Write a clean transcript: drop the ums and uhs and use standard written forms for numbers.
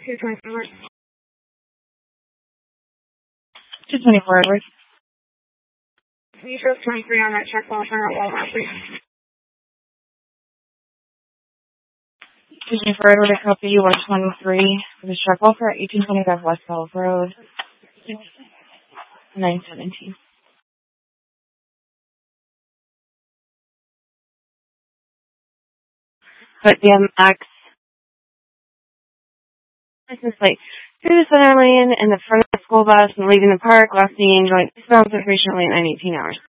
224 Edwards. You drove 23 on that check while turn at Walmart, please. 224 Edward, I copy you 123 for the truck wall for 1825 West Falls Road. 917. But DMX license plate through the center lane in the front of the school bus and leaving the park, last being joint bounds of recently at 9:18 hours.